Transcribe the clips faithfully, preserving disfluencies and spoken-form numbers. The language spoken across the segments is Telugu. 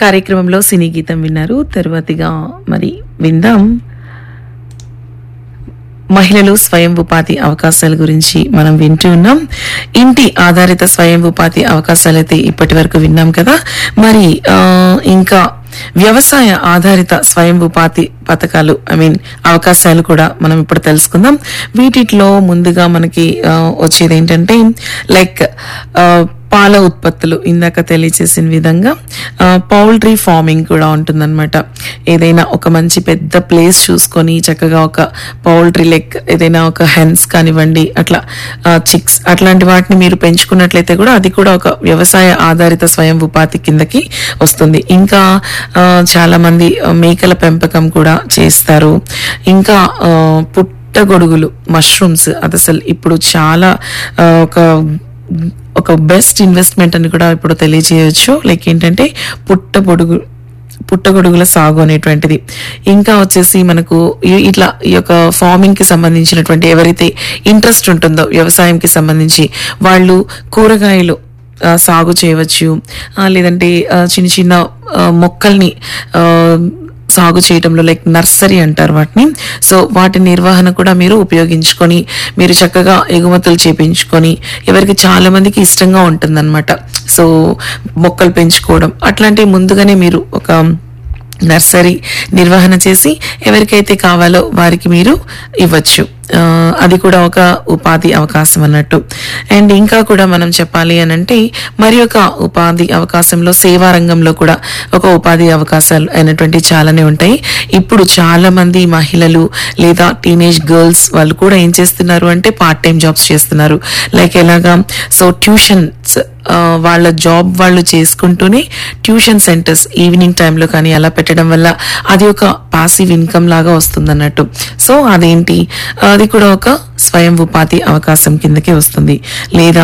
కార్యక్రమంలో సినీ గీతం విన్నారు. తరువాతిగా మరి విందాం మహిళలు స్వయం ఉపాధి అవకాశాల గురించి మనం వింటూ ఉన్నాం. ఇంటి ఆధారిత స్వయం ఉపాధి అవకాశాలు అయితే ఇప్పటి వరకు విన్నాం కదా. మరి ఆ, ఇంకా వ్యవసాయ ఆధారిత స్వయం ఉపాధి పథకాలు ఐ మీన్ అవకాశాలు కూడా మనం ఇప్పుడు తెలుసుకుందాం. వీటిలో ముందుగా మనకి ఆ, వచ్చేది ఏంటంటే లైక్ ఆ, పాల ఉత్పత్తులు ఇందాక తెలియచేసిన విధంగా పౌల్ట్రీ ఫార్మింగ్ కూడా ఉంటుందన్నమాట. ఏదైనా ఒక మంచి పెద్ద ప్లేస్ చూసుకొని చక్కగా ఒక పౌల్ట్రీ లైక్ ఏదైనా ఒక హెన్స్ కానివ్వండి అట్లా చిక్స్ అట్లాంటి వాటిని మీరు పెంచుకున్నట్లయితే కూడా అది కూడా ఒక వ్యవసాయ ఆధారిత స్వయం ఉపాధి కిందకి వస్తుంది. ఇంకా ఆ, చాలా మంది మేకల పెంపకం కూడా చేస్తారు. ఇంకా ఆ, పుట్టగొడుగులు మష్రూమ్స్ అది అసలు ఇప్పుడు చాలా ఆ, ఒక ఒక బెస్ట్ ఇన్వెస్ట్మెంట్ అని కూడా ఇప్పుడు తెలియజేయవచ్చు. లైక్ ఏంటంటే పుట్టగొడుగు పుట్టగొడుగుల సాగు అనేటువంటిది. ఇంకా వచ్చేసి మనకు ఈ- ఇట్లా ఈ యొక్క ఫార్మింగ్ కి సంబంధించినటువంటి ఎవరైతే ఇంట్రెస్ట్ ఉంటుందో వ్యవసాయంకి సంబంధించి వాళ్ళు కూరగాయలు ఆ, సాగు చేయవచ్చు. ఆ, లేదంటే ఆ, చిన్న చిన్న ఆ, మొక్కల్ని ఆ, సాగు చేయడంలో లైక్ నర్సరీ అంటారు వాటిని. సో వాటి నిర్వహణ కూడా మీరు ఉపయోగించుకొని మీరు చక్కగా ఎగుమతులు చేపించుకొని ఎవరికి చాలా మందికి ఇష్టంగా ఉంటుందన్నమాట. సో మొక్కలు పెంచుకోవడం అట్లాంటివి ముందుగానే మీరు ఒక నర్సరీ నిర్వహణ చేసి ఎవరికైతే కావాలో వారికి మీరు ఇవ్వచ్చు. ఆ, అది కూడా ఒక ఉపాధి అవకాశం అన్నట్టు. అండ్ ఇంకా కూడా మనం చెప్పాలి అని అంటే మరి ఒక ఉపాధి అవకాశంలో సేవా రంగంలో కూడా ఒక ఉపాధి అవకాశాలు అయినటువంటి చాలానే ఉంటాయి. ఇప్పుడు చాలా మంది మహిళలు లేదా టీనేజ్ గర్ల్స్ వాళ్ళు కూడా ఏం చేస్తున్నారు అంటే పార్ట్ టైం జాబ్స్ చేస్తున్నారు. లైక్ ఎలాగా సో ట్యూషన్స్ వాళ్ళ జాబ్ వాళ్ళు చేసుకుంటూనే ట్యూషన్ సెంటర్స్ ఈవినింగ్ టైంలో కానీ అలా పెట్టడం వల్ల అది ఒక పాసివ్ ఇన్కమ్ లాగా వస్తుంది అన్నట్టు. సో అదేంటి అది కూడా ఒక స్వయం ఉపాధి అవకాశం కిందకే వస్తుంది. లేదా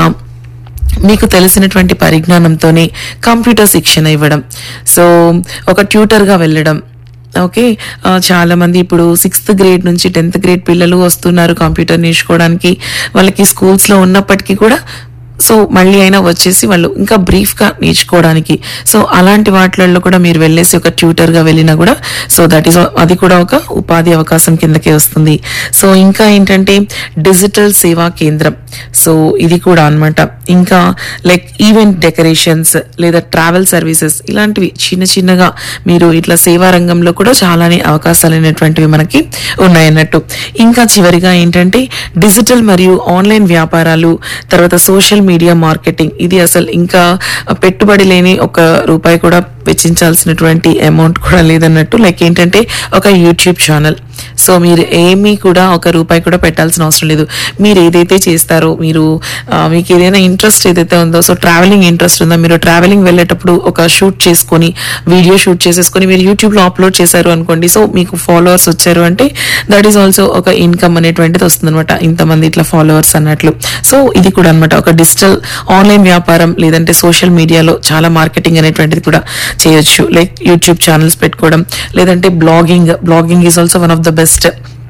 మీకు తెలిసినటువంటి పరిజ్ఞానంతోనే కంప్యూటర్ శిక్షణ ఇవ్వడం, సో ఒక ట్యూటర్గా వెళ్ళడం. ఓకే, ఆ, చాలా మంది ఇప్పుడు సిక్స్త్ గ్రేడ్ నుంచి టెన్త్ గ్రేడ్ పిల్లలు వస్తున్నారు కంప్యూటర్ నేర్చుకోవడానికి. వాళ్ళకి స్కూల్స్ లో ఉన్నప్పటికీ కూడా సో మళ్ళీ అయినా వచ్చేసి వాళ్ళు ఇంకా బ్రీఫ్ గా నేర్చుకోవడానికి సో అలాంటి వాటిలలో కూడా మీరు వెళ్ళేసి ఒక ట్యూటర్ గా వెళ్ళినా కూడా సో దట్ ఈస్ అది కూడా ఒక ఉపాధి అవకాశం కిందకే వస్తుంది. సో ఇంకా ఏంటంటే డిజిటల్ సేవా కేంద్రం, సో ఇది కూడా అన్నమాట. ఇంకా లైక్ ఈవెంట్ డెకరేషన్స్ లేదా ట్రావెల్ సర్వీసెస్ ఇలాంటివి చిన్న చిన్నగా మీరు ఇట్లా సేవా రంగంలో కూడా చాలానే అవకాశాలు అనేటువంటివి మనకి ఉన్నాయన్నట్టు. ఇంకా చివరిగా ఏంటంటే డిజిటల్ మరియు ఆన్లైన్ వ్యాపారాలు, తర్వాత సోషల్ మీడియా మార్కెటింగ్. ఇది అసలు ఇంకా పెట్టుబడి లేని ఒక రూపాయి కూడా వెచ్చించాల్సినటువంటి అమౌంట్ కూడా లేదన్నట్టు. లైక్ ఏంటంటే ఒక యూట్యూబ్ ఛానల్, సో మీరు ఏమీ కూడా ఒక రూపాయి కూడా పెట్టాల్సిన అవసరం లేదు. మీరు ఏదైతే చేస్తారో మీరు ఆ, మీకు ఏదైనా ఇంట్రెస్ట్ ఏదైతే ఉందో సో ట్రావెలింగ్ ఇంట్రెస్ట్ ఉందో మీరు ట్రావెలింగ్ వెళ్ళేటప్పుడు ఒక షూట్ చేసుకొని వీడియో షూట్ చేసేసుకొని మీరు యూట్యూబ్ లో అప్లోడ్ చేశారు అనుకోండి. సో మీకు ఫాలోవర్స్ వచ్చారు అంటే దట్ ఈస్ ఆల్సో ఒక ఇన్కమ్ అనేటువంటిది వస్తుంది అనమాట. ఇంతమంది ఇట్లా ఫాలోవర్స్ అన్నట్లు. సో ఇది కూడా అనమాట ఒక డిజిటల్ ఆన్లైన్ వ్యాపారం లేదంటే సోషల్ మీడియాలో చాలా మార్కెటింగ్ అనేటువంటిది కూడా చేయొచ్చు. లైక్ యూట్యూబ్ ఛానల్స్ పెట్టుకోవడం లేదంటే blogging blogging is also one of the best.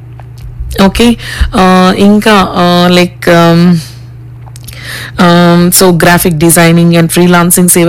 Okay, ఇంకా like so graphic designing and freelancing సేవ